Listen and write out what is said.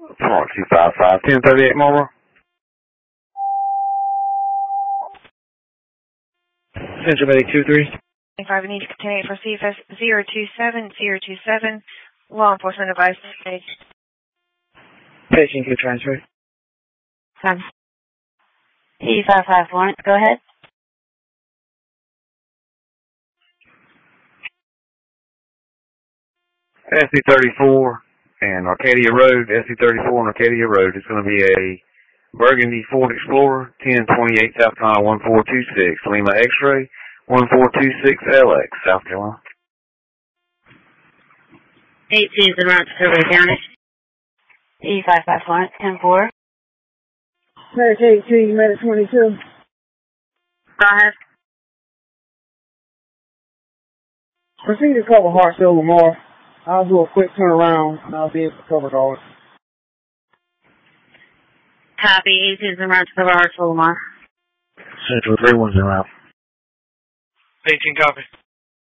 Florida 255, 1038 Marlboro. Central Bay 23. 25, I need to continue for CFS 027027. Law enforcement advice. Patient can transfer. P55 Florence, go ahead. SC34 and Arcadia Road, SC34 and Arcadia Road. It's going to be a Burgundy Ford Explorer, 1028 South Carolina 1426, Lima X-Ray, 1426LX, South Carolina. 18 is the route to Survey County. P55 Florence, 10-4. Medic 18, Medic 22. Go ahead. Proceed to cover Hartsville Lamar. I'll do a quick turnaround and I'll be able to cover all. Copy, 18 is the route to cover Hartsville Lamar. Central 3-1's in route. 18 copy.